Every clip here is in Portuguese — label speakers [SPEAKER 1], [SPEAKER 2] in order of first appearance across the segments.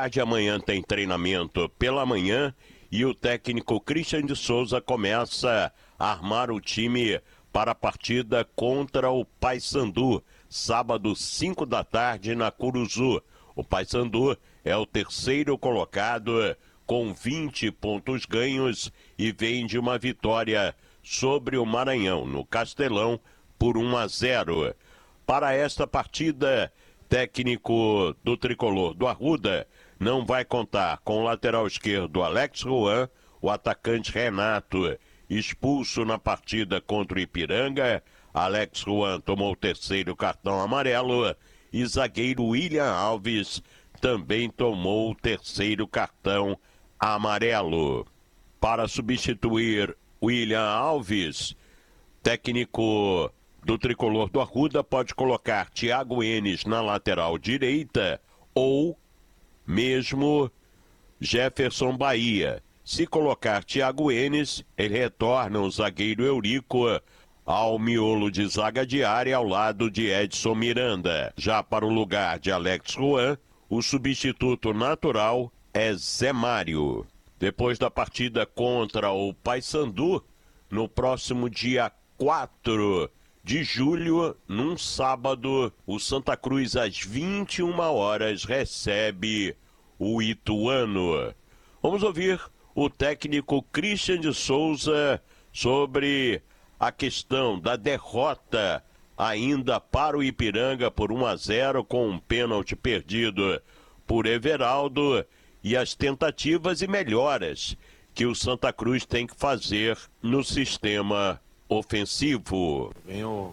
[SPEAKER 1] tarde. Amanhã tem treinamento pela manhã e o técnico Christian de Souza começa a armar o time para a partida contra o Paysandu, sábado 5 da tarde na Curuzu. O Paysandu é o terceiro colocado com 20 pontos ganhos e vem de uma vitória sobre o Maranhão, no Castelão, por 1-0. Para esta partida, técnico do tricolor do Arruda não vai contar com o lateral esquerdo Alex Juan, o atacante Renato, expulso na partida contra o Ipiranga. Alex Juan tomou o terceiro cartão amarelo e zagueiro William Alves também tomou o terceiro cartão amarelo. Para substituir William Alves, técnico do tricolor do Arruda pode colocar Thiago Enes na lateral direita ou mesmo Jefferson Bahia. Se colocar Thiago Enes, ele retorna o zagueiro Eurico ao miolo de zaga diária ao lado de Edson Miranda. Já para o lugar de Alex Juan, o substituto natural é Zé Mário. Depois da partida contra o Paysandu, no próximo dia 4 de julho, num sábado, o Santa Cruz às 21 horas recebe o Ituano. Vamos ouvir o técnico Christian de Souza sobre a questão da derrota ainda para o Ipiranga por 1-0 com um pênalti perdido por Everaldo e as tentativas e melhoras que o Santa Cruz tem que fazer no sistema ofensivo.
[SPEAKER 2] Venho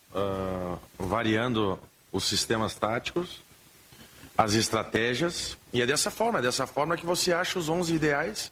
[SPEAKER 2] variando os sistemas táticos, as estratégias, e é dessa forma que você acha os 11 ideais.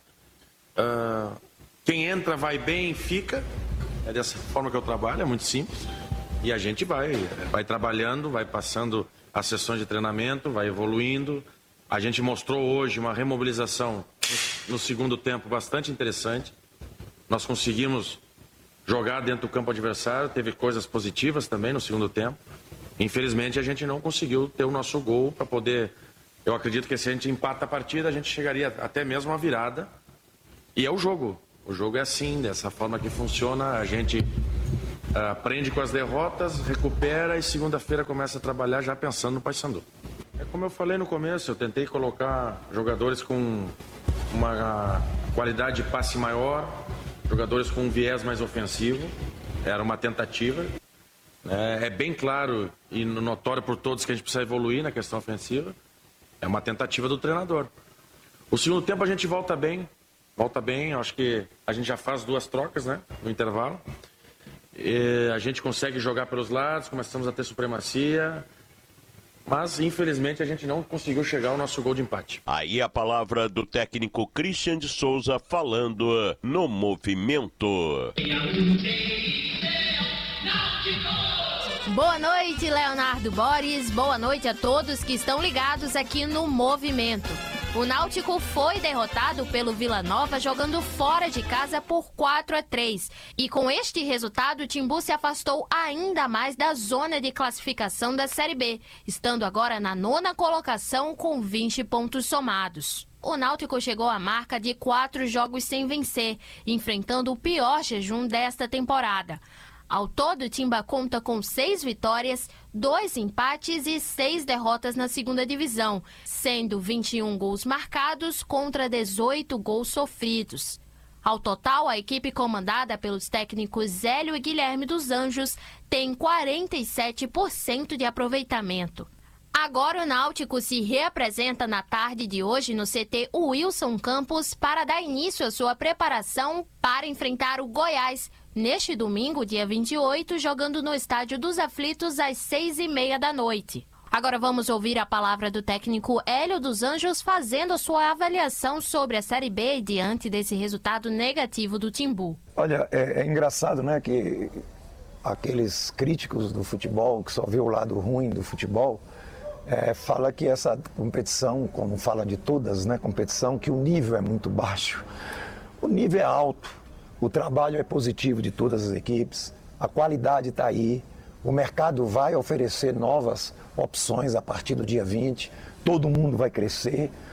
[SPEAKER 2] Quem entra, vai bem, fica. É dessa forma que eu trabalho, é muito simples. E a gente vai trabalhando, vai passando as sessões de treinamento, vai evoluindo. A gente mostrou hoje uma remobilização no segundo tempo bastante interessante. Nós conseguimos jogar dentro do campo adversário, teve coisas positivas também no segundo tempo. Infelizmente a gente não conseguiu ter o nosso gol para poder... Eu acredito que se a gente empata a partida, a gente chegaria até mesmo à virada. E é o jogo. O jogo é assim, dessa forma que funciona. A gente aprende com as derrotas, recupera e segunda-feira começa a trabalhar já pensando no Paysandu. É como eu falei no começo, eu tentei colocar jogadores com uma qualidade de passe maior, jogadores com um viés mais ofensivo. Era uma tentativa. É bem claro e notório por todos que a gente precisa evoluir na questão ofensiva. É uma tentativa do treinador. O segundo tempo a gente volta bem, acho que a gente já faz 2 trocas, né, no intervalo. E a gente consegue jogar pelos lados, começamos a ter supremacia, mas infelizmente a gente não conseguiu chegar ao nosso gol de empate.
[SPEAKER 1] Aí a palavra do técnico Christian de Souza falando no movimento.
[SPEAKER 3] Boa noite, Leonardo Boris. Boa noite a todos que estão ligados aqui no Movimento. O Náutico foi derrotado pelo Vila Nova jogando fora de casa por 4-3. E com este resultado, o Timbu se afastou ainda mais da zona de classificação da Série B, estando agora na 9ª colocação com 20 pontos somados. O Náutico chegou à marca de 4 jogos sem vencer, enfrentando o pior jejum desta temporada. Ao todo, o Timba conta com 6 vitórias, 2 empates e 6 derrotas na segunda divisão, sendo 21 gols marcados contra 18 gols sofridos. Ao total, a equipe comandada pelos técnicos Hélio e Guilherme dos Anjos tem 47% de aproveitamento. Agora o Náutico se reapresenta na tarde de hoje no CT Wilson Campos para dar início à sua preparação para enfrentar o Goiás neste domingo, dia 28, jogando no Estádio dos Aflitos às 6h30 da noite. Agora vamos ouvir a palavra do técnico Hélio dos Anjos fazendo a sua avaliação sobre a Série B diante desse resultado negativo do Timbu.
[SPEAKER 4] Olha, é engraçado, né, que aqueles críticos do futebol, que só vê o lado ruim do futebol, fala que essa competição, como fala de todas, né, competição, que o nível é muito baixo. O nível é alto, o trabalho é positivo de todas as equipes, a qualidade está aí, o mercado vai oferecer novas opções a partir do dia 20, todo mundo vai crescer.